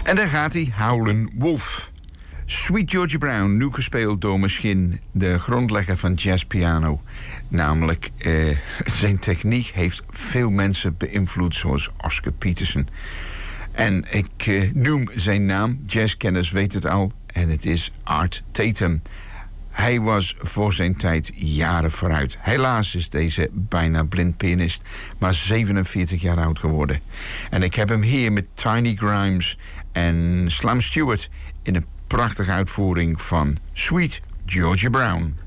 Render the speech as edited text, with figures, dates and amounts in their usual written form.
En daar gaat hij, Howlin' Wolf. Sweet Georgie Brown, nu gespeeld door misschien de grondlegger van jazzpiano. Namelijk, zijn techniek heeft veel mensen beïnvloed, zoals Oscar Peterson. En ik noem zijn naam, jazzkenners weten het al, en het is Art Tatum. Hij was voor zijn tijd jaren vooruit. Helaas is deze bijna blind pianist, maar 47 jaar oud geworden. En ik heb hem hier met Tiny Grimes en Slam Stewart in een prachtige uitvoering van Sweet Georgie Brown.